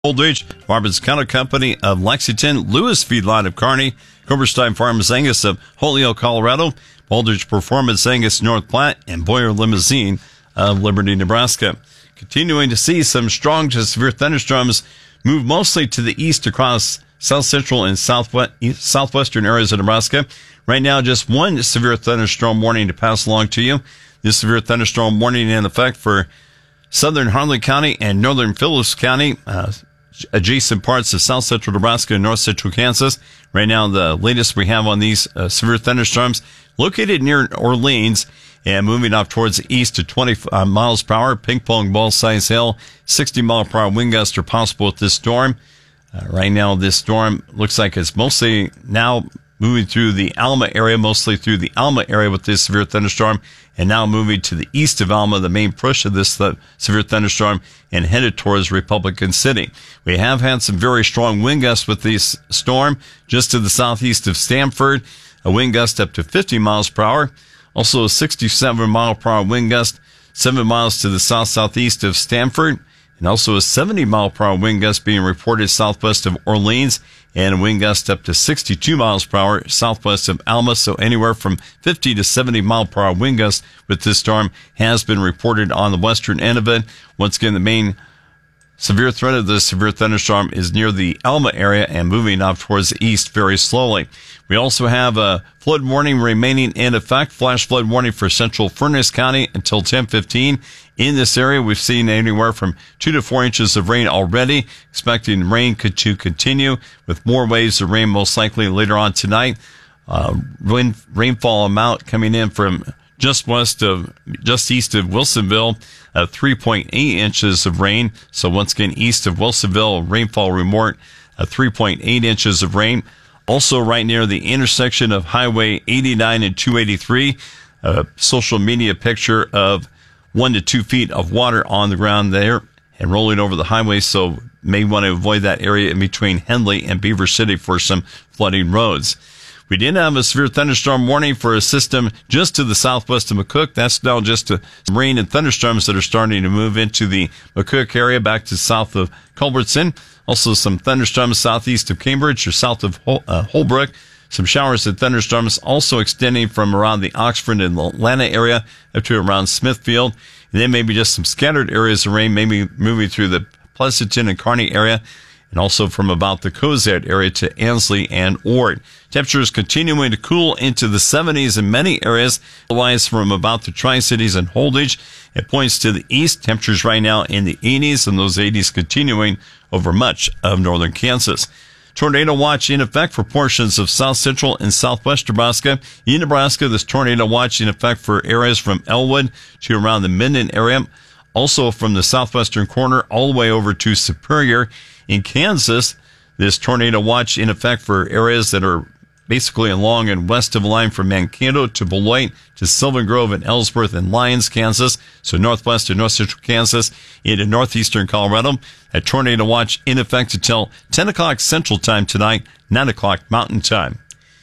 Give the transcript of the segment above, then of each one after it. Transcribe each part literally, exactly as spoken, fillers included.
Holdridge, Marvin's Cattle Company of Lexington, Lewis Feedlot of Kearney, Cooperstein Farms Angus of Holyoke, Colorado, Baldridge Performance Angus North Platte, and Boyer Limousine of Liberty, Nebraska. Continuing to see some strong to severe thunderstorms move mostly to the east across south central and southwest, southwestern areas of Nebraska. Right now, just one severe thunderstorm warning to pass along to you. This severe thunderstorm warning in effect for southern Harlan County and northern Phillips County, uh, adjacent parts of south central Nebraska and north central Kansas. Right now, the latest we have on these uh, severe thunderstorms located near Orleans and moving off towards the east to twenty uh, miles per hour. Ping pong ball size hail, sixty mile per hour wind gusts are possible with this storm. Uh, right now, this storm looks like it's mostly now moving through the Alma area, mostly through the Alma area with this severe thunderstorm, and now moving to the east of Alma, the main push of this th- severe thunderstorm, and headed towards Republican City. We have had some very strong wind gusts with this storm just to the southeast of Stamford, a wind gust up to fifty miles per hour. Also a sixty-seven mile per hour wind gust, seven miles to the south-southeast of Stamford, and also a seventy mile per hour wind gust being reported southwest of Orleans, and a wind gust up to sixty-two miles per hour southwest of Alma. So anywhere from fifty to seventy mile per hour wind gusts with this storm has been reported on the western end of it. Once again, the main severe threat of this severe thunderstorm is near the Alma area and moving off towards the east very slowly. We also have a flood warning remaining in effect, flash flood warning for central Furnace County until ten fifteen. In this area, we've seen anywhere from two to four inches of rain already, expecting rain to continue with more waves of rain most likely later on tonight. Uh, rain, rainfall amount coming in from just west of, just east of Wilsonville, uh, three point eight inches of rain. So once again, east of Wilsonville, rainfall report, uh, three point eight inches of rain. Also right near the intersection of Highway eighty-nine and two eighty-three, a social media picture of one to two feet of water on the ground there and rolling over the highway. So may want to avoid that area in between Henley and Beaver City for some flooding roads. We did have a severe thunderstorm warning for a system just to the southwest of McCook. That's now just some rain and thunderstorms that are starting to move into the McCook area back to south of Culbertson. Also some thunderstorms southeast of Cambridge or south of Hol- uh, Holbrook. Some showers and thunderstorms also extending from around the Oxford and Atlanta area up to around Smithfield. And then maybe just some scattered areas of rain, maybe moving through the Pleasanton and Kearney area, and also from about the Cozad area to Ansley and Ord. Temperatures continuing to cool into the seventies in many areas. Otherwise, from about the Tri-Cities and Holdridge, it points to the east. Temperatures right now in the eighties, and those eighties continuing over much of northern Kansas. Tornado watch in effect for portions of south central and southwest Nebraska. In Nebraska, this tornado watch in effect for areas from Elwood to around the Minden area. Also from the southwestern corner all the way over to Superior. In Kansas, this tornado watch in effect for areas that are basically along and west of the line from Mankato to Beloit to Sylvan Grove and Ellsworth and Lyons, Kansas. So northwest and north central Kansas into northeastern Colorado. A tornado watch in effect until ten o'clock Central Time tonight, nine o'clock Mountain Time.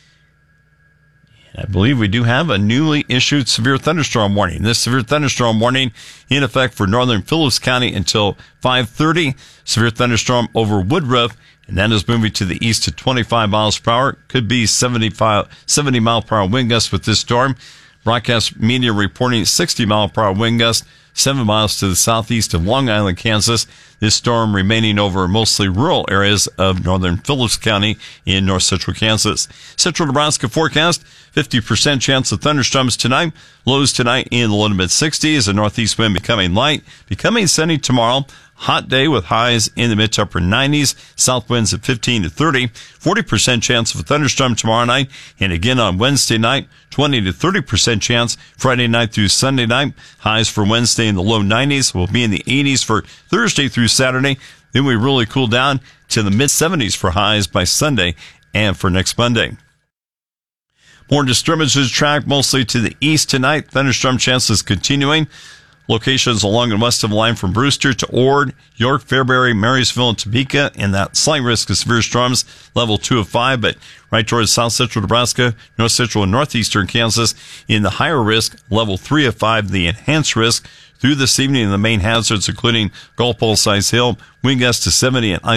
I believe we do have a newly issued severe thunderstorm warning. This severe thunderstorm warning in effect for northern Phillips County until five thirty. Severe thunderstorm over Woodruff, and that is moving to the east to twenty-five miles per hour. Could be seventy-five, seventy mile per hour wind gusts with this storm. Broadcast media reporting sixty mile per hour wind gust, seven miles to the southeast of Long Island, Kansas. This storm remaining over mostly rural areas of northern Phillips County in north central Kansas. Central Nebraska forecast, fifty percent chance of thunderstorms tonight. Lows tonight in the low to mid sixties. A northeast wind becoming light, becoming sunny tomorrow. Hot day with highs in the mid to upper nineties. South winds at fifteen to thirty. forty percent chance of a thunderstorm tomorrow night. And again on Wednesday night, twenty to thirty percent chance Friday night through Sunday night. Highs for Wednesday in the low nineties. Will be in the eighties for Thursday through Saturday. Then we really cool down to the mid seventies for highs by Sunday and for next Monday. More disturbances track mostly to the east tonight. Thunderstorm chances continuing. Locations along and west of the line from Brewster to Ord, York, Fairbury, Marysville, and Topeka, and that slight risk of severe storms, level two of five, but right towards south central Nebraska, north central and northeastern Kansas, in the higher risk, level three of five, the enhanced risk through this evening. The main hazards, including Gulf Bowl Size Hill, wind gusts to seventy and